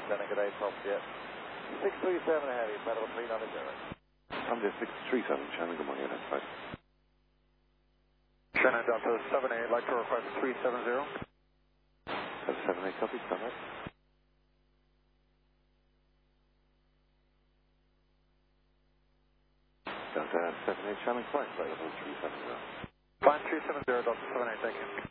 Sending good day, top jet. 637 heavy, pedal 390. I'm just 637, Shannon, good morning, that's right. Shannon, Delta 78, like to request 370. That's 78, copy, stand up. Delta 78, Shannon, correct, available 370. Fine, 370, Delta 78, thank you.